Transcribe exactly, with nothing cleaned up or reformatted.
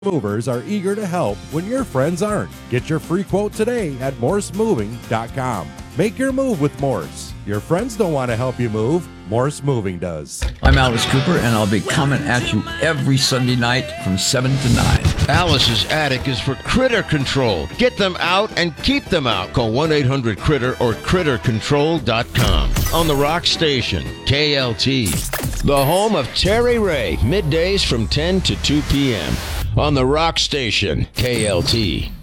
Movers are eager to help when your friends aren't. Get your free quote today at morse moving dot com. Make your move with Morse. Your friends don't want to help you move. Morse Moving does. I'm Alice Cooper, and I'll be coming at you every Sunday night from seven to nine. Alice's Attic is for critter control. Get them out and keep them out. Call one eight hundred critter or critter control dot com. On the Rock Station, K L T. The home of Terry Ray, middays from ten to two p.m. On the Rock Station, K L T.